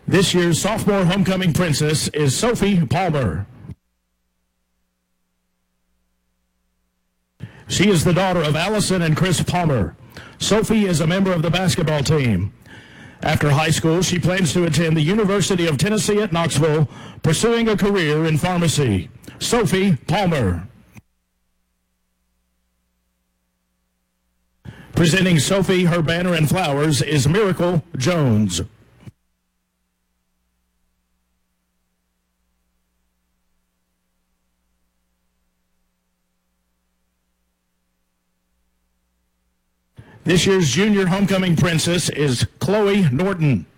This year's sophomore homecoming princess is Sophie Palmer. She is the daughter of Allison and Chris Palmer. Sophie is a member of the basketball team. After high school, she plans to attend the University of Tennessee at Knoxville, pursuing a career in pharmacy. Sophie Palmer. Presenting Sophie her banner and flowers is Miracle Jones. This year's junior homecoming princess is Chloe Norton.